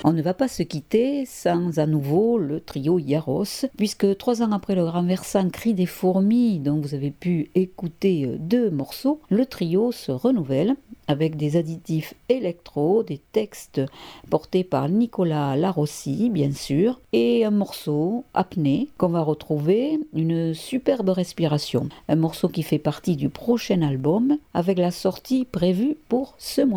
On ne va pas se quitter sans à nouveau le trio Yaros, puisque 3 ans après le grand versant Cri des fourmis, dont vous avez pu écouter 2 morceaux, le trio se renouvelle avec des additifs électro, des textes portés par Nicolas Larossi, bien sûr, et un morceau, Apnée, qu'on va retrouver, une superbe respiration. Un morceau qui fait partie du prochain album, avec la sortie prévue pour ce mois.